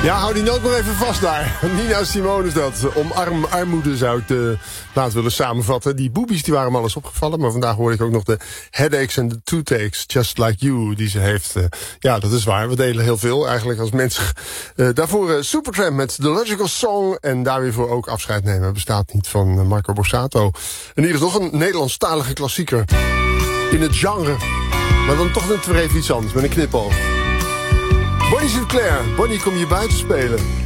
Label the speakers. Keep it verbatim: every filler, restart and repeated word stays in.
Speaker 1: Ja, hou die noot nog even vast daar. Nina Simone is dat. Omarm armoede zou ik de plaat willen samenvatten. Die boobies die waren me alles opgevallen. Maar vandaag hoorde ik ook nog de headaches en de toothaches. Just like you, die ze heeft. Uh, ja, dat is waar. We delen heel veel eigenlijk als mensen. Uh, daarvoor uh, Supertramp met The Logical Song. En daar weer voor ook afscheid nemen. Bestaat niet van uh, Marco Borsato. In ieder geval een Nederlandstalige klassieker. In het genre. Maar dan toch net weer even iets anders. Met een knipoog. Bonnie Sinclair. Bonnie, kom je buiten spelen?